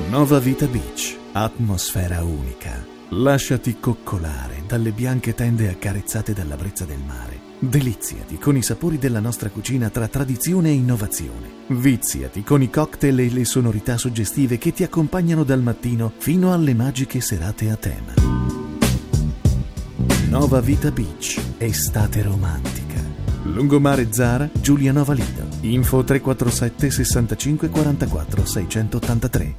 Nova Vita Beach, atmosfera unica. Lasciati coccolare dalle bianche tende accarezzate dalla brezza del mare. Deliziati con i sapori della nostra cucina tra tradizione e innovazione. Viziati con i cocktail e le sonorità suggestive che ti accompagnano dal mattino fino alle magiche serate a tema. Nova Vita Beach, estate romantica. Lungomare Zara, Giulianova Lido. Info 347 65 44 683.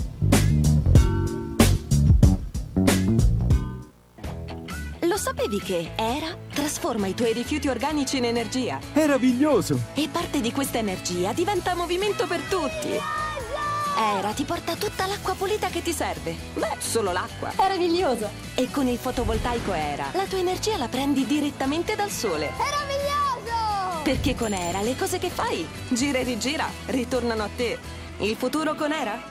Lo sapevi che ERA trasforma i tuoi rifiuti organici in energia? Meraviglioso! E parte di questa energia diventa movimento per tutti. ERA ti porta tutta l'acqua pulita che ti serve. Beh, solo l'acqua. Meraviglioso! E con il fotovoltaico ERA la tua energia la prendi direttamente dal sole. Meraviglioso! Perché con ERA le cose che fai, gira e rigira, ritornano a te. Il futuro con ERA?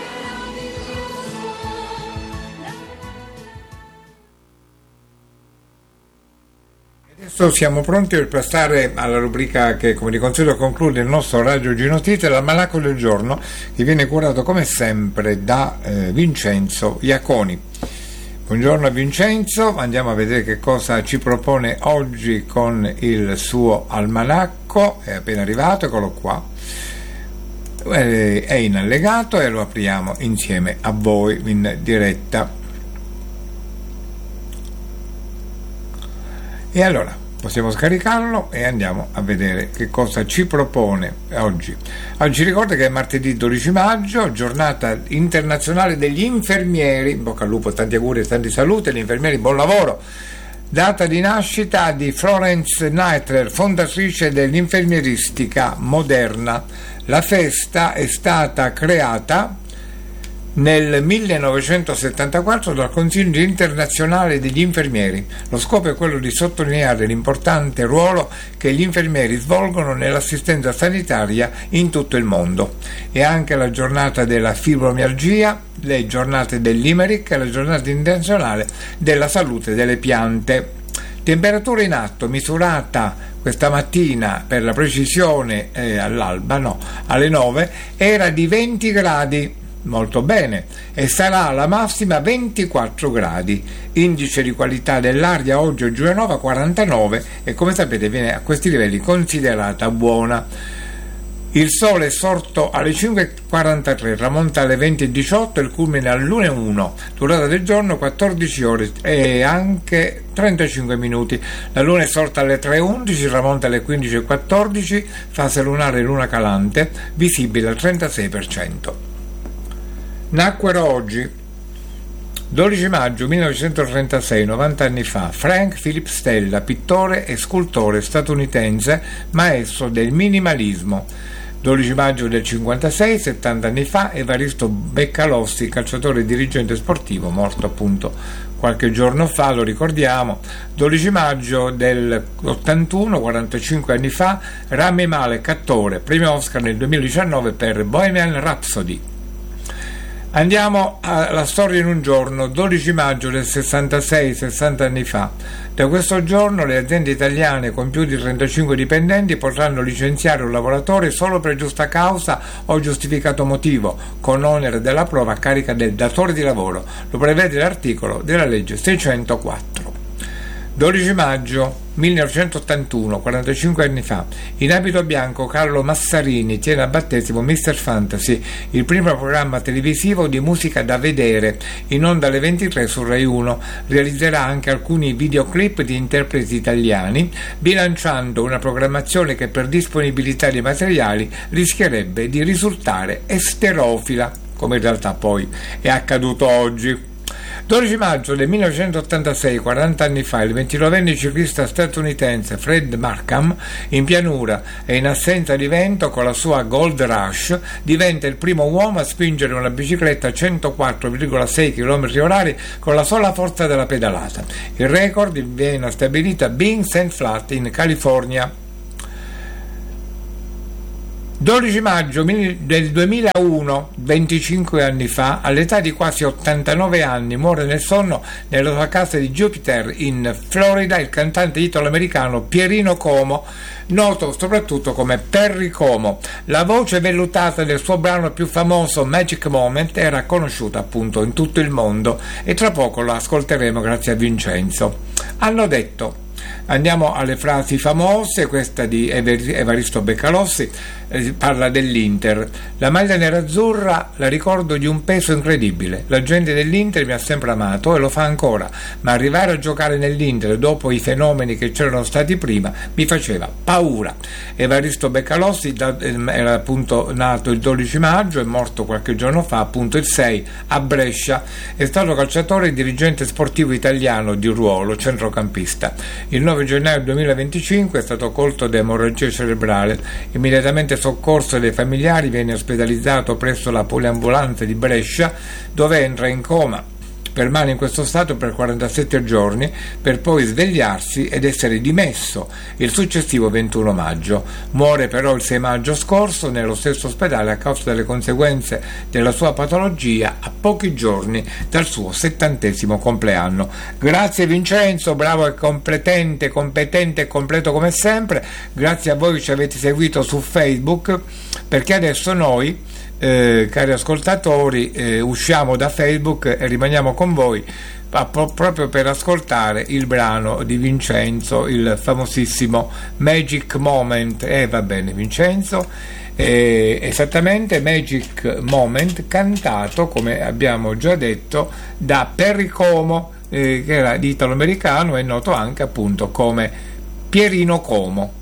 Adesso siamo pronti per passare alla rubrica che, come di consueto, conclude il nostro Radio G-Notizie, l'almanacco del giorno, che viene curato come sempre da Vincenzo Iaconi. Buongiorno a Vincenzo, andiamo a vedere che cosa ci propone oggi con il suo almanacco. È appena arrivato, eccolo qua, è in allegato e lo apriamo insieme a voi in diretta. E allora possiamo scaricarlo e andiamo a vedere che cosa ci propone oggi. Oggi ricorda che è martedì 12 maggio, giornata internazionale degli infermieri. In bocca al lupo, tanti auguri e tanti saluti agli infermieri, buon lavoro. Data di nascita di Florence Nightingale, fondatrice dell'infermieristica moderna. La festa è stata creata nel 1974 dal Consiglio internazionale degli infermieri. Lo scopo è quello di sottolineare l'importante ruolo che gli infermieri svolgono nell'assistenza sanitaria in tutto il mondo. È anche la giornata della fibromialgia, le giornate del limerick e la giornata internazionale della salute delle piante. Temperatura in atto misurata questa mattina, per la precisione all'alba, alle 9, era di 20 gradi. Molto bene, e sarà la massima 24 gradi. Indice di qualità dell'aria oggi a Giulianova 49 e, come sapete, viene a questi livelli considerata buona. Il sole è sorto alle 5.43, tramonta alle 20.18, il culmine all'1.01, durata del giorno 14 ore e anche 35 minuti. La luna è sorta alle 3.11, tramonta alle 15.14, fase lunare luna calante, visibile al 36%. Nacquero oggi, 12 maggio 1936, 90 anni fa, Frank Philip Stella, pittore e scultore statunitense, maestro del minimalismo. 12 maggio del 56, 70 anni fa, Evaristo Beccalossi, calciatore e dirigente sportivo, morto appunto qualche giorno fa, lo ricordiamo. 12 maggio del 81, 45 anni fa, Rami Malek, attore, premio Oscar nel 2019 per Bohemian Rhapsody. Andiamo alla storia in un giorno, 12 maggio del 66, 60 anni fa. Da questo giorno le aziende italiane con più di 35 dipendenti potranno licenziare un lavoratore solo per giusta causa o giustificato motivo, con onere della prova a carica del datore di lavoro. Lo prevede l'articolo della legge 604. 12 maggio 1981, 45 anni fa, in abito bianco Carlo Massarini tiene a battesimo Mr. Fantasy, il primo programma televisivo di musica da vedere, in onda alle 23 su Rai 1. Realizzerà anche alcuni videoclip di interpreti italiani, bilanciando una programmazione che per disponibilità di materiali rischierebbe di risultare esterofila, come in realtà poi è accaduto oggi. 12 maggio del 1986, 40 anni fa, il 29enne ciclista statunitense Fred Markham, in pianura e in assenza di vento con la sua Gold Rush, diventa il primo uomo a spingere una bicicletta a 104,6 km/h con la sola forza della pedalata. Il record viene stabilito a Bing St. Flat in California. 12 maggio del 2001, 25 anni fa, all'età di quasi 89 anni, muore nel sonno nella sua casa di Jupiter in Florida il cantante italo-americano Pierino Como, noto soprattutto come Perry Como. La voce vellutata del suo brano più famoso, Magic Moment, era conosciuta appunto in tutto il mondo e tra poco lo ascolteremo grazie a Vincenzo. Hanno detto. Andiamo alle frasi famose, questa di Evaristo Beccalossi, parla dell'Inter. La maglia nerazzurra la ricordo di un peso incredibile. La gente dell'Inter mi ha sempre amato e lo fa ancora, ma arrivare a giocare nell'Inter dopo i fenomeni che c'erano stati prima mi faceva paura. Evaristo Beccalossi era appunto nato il 12 maggio, è morto qualche giorno fa, appunto il 6 a Brescia. È stato calciatore e dirigente sportivo italiano di ruolo, centrocampista. Il 9 gennaio 2025 è stato colto da emorragia cerebrale. Immediatamente soccorso dai familiari, viene ospedalizzato presso la poliambulanza di Brescia, dove entra in coma. Permane in questo stato per 47 giorni per poi svegliarsi ed essere dimesso il successivo 21 maggio. Muore però il 6 maggio scorso nello stesso ospedale a causa delle conseguenze della sua patologia a pochi giorni dal suo 70° compleanno. Grazie Vincenzo, bravo e competente e completo come sempre. Grazie a voi che ci avete seguito su Facebook, perché adesso noi cari ascoltatori, usciamo da Facebook e rimaniamo con voi proprio per ascoltare il brano di Vincenzo, il famosissimo Magic Moment. Va bene Vincenzo, esattamente Magic Moment, cantato, come abbiamo già detto, da Perry Como, che era italo-americano e noto anche appunto come Pierino Como.